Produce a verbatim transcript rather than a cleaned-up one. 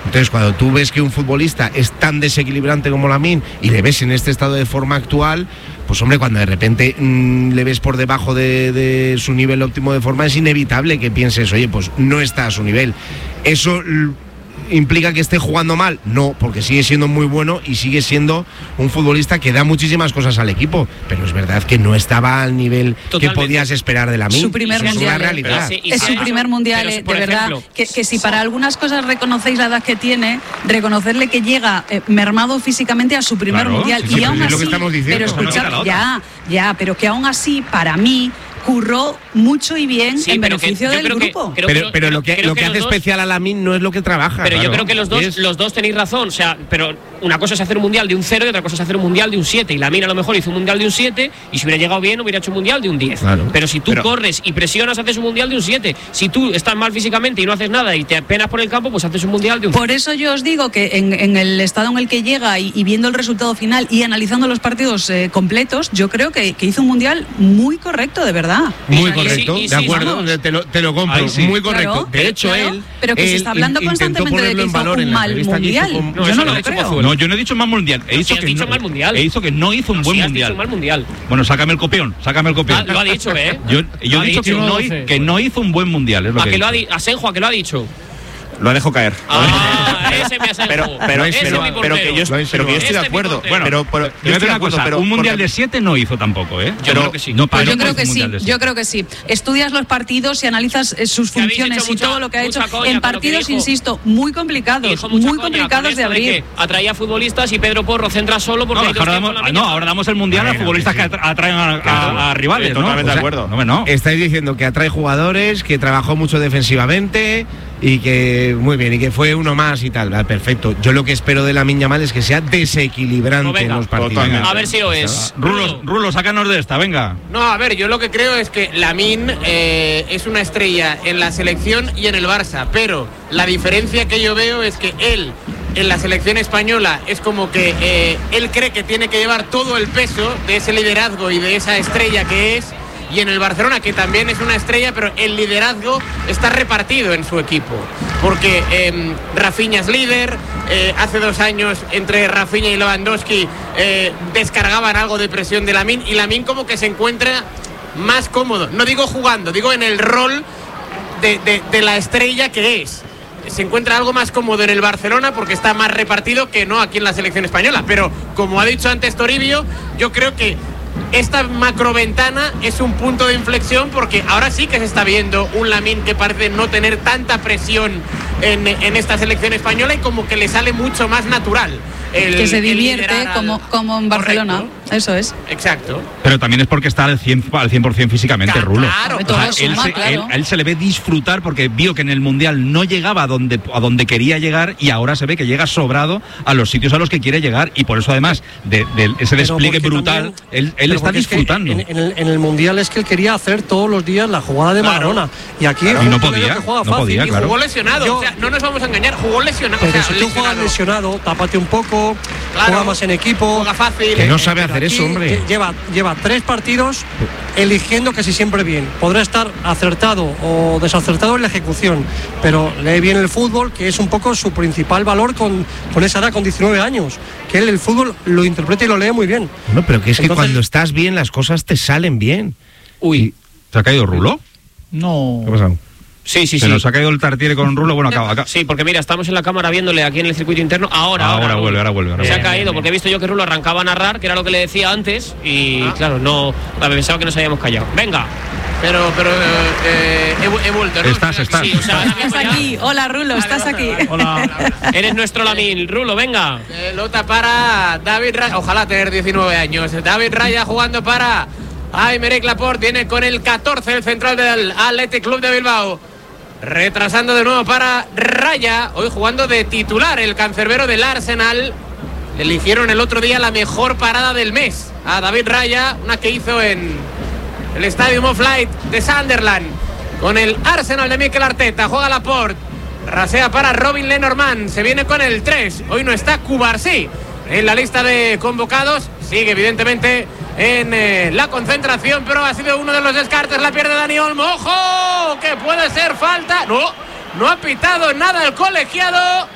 Entonces, cuando tú ves que un futbolista es tan desequilibrante como Lamine y le ves en este estado de forma actual, pues hombre, cuando de repente mmm, le ves por debajo de, de su nivel óptimo de forma, es inevitable que pienses, oye, pues no está a su nivel. Eso l- ¿implica que esté jugando mal? No, porque sigue siendo muy bueno y sigue siendo un futbolista que da muchísimas cosas al equipo, pero es verdad que no estaba al nivel Totalmente. que podías esperar de Lamine. Su primer es mundial, una realidad. Sí, es su primer mundial, pero, eh, por de verdad, ejemplo, que, que si para algunas cosas reconocéis la edad que tiene, reconocerle que llega eh, mermado físicamente a su primer Claro, mundial. sí, sí, y aún es lo así, que estamos diciendo. pero Eso no quita escuchad, la otra. ya, ya, pero que aún así, para mí, curró mucho y bien Sí, en pero que beneficio yo del creo que- grupo. creo Pero, pero lo que, creo lo que que los hace dos- especial a Lamine no es lo que trabaja. Pero yo claro. creo que los dos, Es- los dos tenéis razón. O sea, pero una cosa es hacer un mundial de un cero y otra cosa es hacer un mundial de un siete. Y Lamine a lo mejor hizo un mundial de un siete y si hubiera llegado bien hubiera hecho un mundial de un diez. Claro. Pero si tú Pero- corres y presionas, haces un mundial de un siete. Si tú estás mal físicamente y no haces nada y te apenas por el campo, pues haces un mundial de un Por eso yo os digo que en, en el estado en el que llega y, y viendo el resultado final y analizando los partidos eh, completos, yo creo que, que hizo un mundial muy correcto, de verdad. Muy Y- correcto, y- y- de sí, acuerdo, vamos. te lo, te lo compro, Ahí sí. muy correcto. Claro, de hecho, claro, él. pero que se él está hablando in- intentó constantemente de ponerlo que en hizo valor un en la mal entrevista que hizo mundial. con- No, Yo eso no lo lo ha dicho creo. Pozuelo. No, yo no he dicho mal mundial. He No, dicho si has que dicho no, mal mundial. He dicho que no hizo un No, buen sí, has mundial. dicho mal mundial. Bueno, sácame el copión, sácame el Ah, copión. lo ha dicho, ¿eh? Yo, yo Lo he ha dicho que dicho, no, no hi- sé. que no hizo un buen mundial. Es lo ¿A que que he lo ha dicho. di- Asenjo, ¿a que lo ha dicho? Lo dejo caer. Ah, ese me Asenjo. Pero, pero, Ese pero, es mi pero que yo, Lo ha pero que yo estoy de Este acuerdo. mi portero. Bueno, pero, pero, Yo yo voy a estoy decir de una acuerdo, cosa, pero un mundial porque- de siete no hizo tampoco, ¿eh? Yo creo que sí. No, Pues paró yo creo con que un sí, mundial de yo siete. creo que sí. Estudias los partidos y analizas eh, sus Que habéis funciones hecho y mucha- todo lo que ha hecho mucha coña en con lo que partidos, dijo. insisto, muy complicados, Dijo mucha muy coña con complicados esto de abrir. que atraía futbolistas y Pedro Porro centra solo porque No, hay dos ahora tíos damos, con la no, mina. ahora damos el mundial a Bueno, futbolistas sí, que sí. atra- atraen a, a- Claro. a rivales, Eh, ¿no? totalmente O sea, de acuerdo. No, no. Estáis diciendo que atrae jugadores, que trabajó mucho defensivamente y que muy bien, y que fue uno más y tal. Ah, perfecto. Yo lo que espero de Lamine Yamal es que sea desequilibrante No, venga. en los partidos. Totalmente. A ver si lo es. Rulo, Rulo, sácanos de esta, venga. No, a ver, yo lo que creo es que Lamine eh, es una estrella en la selección y en el Barça, pero la diferencia que yo veo es que él en la selección española es como que eh, él cree que tiene que llevar todo el peso de ese liderazgo y de esa estrella que es, y en el Barcelona, que también es una estrella, pero el liderazgo está repartido en su equipo, porque eh, Rafinha es líder, eh, hace dos años entre Rafinha y Lewandowski eh, descargaban algo de presión de Lamine, y Lamine como que se encuentra más cómodo, no digo jugando, digo en el rol de, de, de la estrella que es. Se encuentra algo más cómodo en el Barcelona porque está más repartido que no aquí en la selección española, pero como ha dicho antes Toribio, yo creo que esta macroventana es un punto de inflexión, porque ahora sí que se está viendo un Lamine que parece no tener tanta presión en, en esta selección española, y como que le sale mucho más natural el, Que se el divierte liderar como, al- como en Barcelona. Correcto. Eso es. Exacto. Pero también es porque está al cien al cien por ciento físicamente, Claro, Rulo. claro, todo O sea, él, suma, se, claro. él- a él se le ve disfrutar porque vio que en el Mundial no llegaba a donde, a donde quería llegar, y ahora se ve que llega sobrado a los sitios a los que quiere llegar, y por eso además de, de ese Pero despliegue porque brutal, también- él, él pero está porque es que disfrutando. En, en el, en el Mundial es que él quería hacer todos los días la jugada de Claro. Maradona. Y aquí Claro. es un Y no torneo podía, que juega no fácil. podía, Y claro. jugó lesionado, Yo- o sea, no nos vamos a engañar, jugó lesionado. Pero o sea, si tú juegas lesionado, tápate un poco, Claro. juega más en equipo. Juega fácil. Que no sabe Pero hacer aquí eso, hombre. lle- Lleva, lleva tres partidos eligiendo casi siempre bien. Podrá estar acertado o desacertado en la ejecución, pero lee bien el fútbol, que es un poco su principal valor con, con esa edad, con diecinueve años. Que él el fútbol lo interpreta y lo lee muy bien. No, pero que es que Entonces- cuando estás bien las cosas te salen bien. Uy. ¿Se ha caído Rulo? No. ¿Qué ha pasado? Sí, sí, Se sí. nos ha caído el tartiere con Rulo. Bueno, acá, acá. Sí, porque mira, estamos en la cámara viéndole aquí en el circuito interno. Ahora, Ahora ahora, vuelve, ahora vuelve, ahora Se ha vuelve. caído porque he visto yo que Rulo arrancaba a narrar, que era lo que le decía antes, y claro, no. A ver, pensaba que nos habíamos callado. Venga. Pero, pero eh, he, vu- he vuelto, ¿no? Estás, estás. Sí, o sea, ahora mismo Estás ya aquí. Hola, Rulo, estás aquí. eres nuestro Lamine. Rulo, venga. Pelota para David Raya, ojalá tener diecinueve años. David Raya jugando para Aymeric Laporte, viene con el catorce el central del Athletic Club de Bilbao. Retrasando de nuevo para Raya, hoy jugando de titular el cancerbero del Arsenal. Le eligieron el otro día la mejor parada del mes a David Raya, una que hizo en el Stadium of Light de Sunderland con el Arsenal de Mikel Arteta. Juega Laporte, rasea para Robin Lenormand, se viene con el tres. Hoy no está Cubarsí en la lista de convocados, sigue evidentemente en eh, la concentración, pero ha sido uno de los descartes. La pierde Dani Olmo. ¡Ojo! Que puede ser falta. No, no ha pitado nada el colegiado.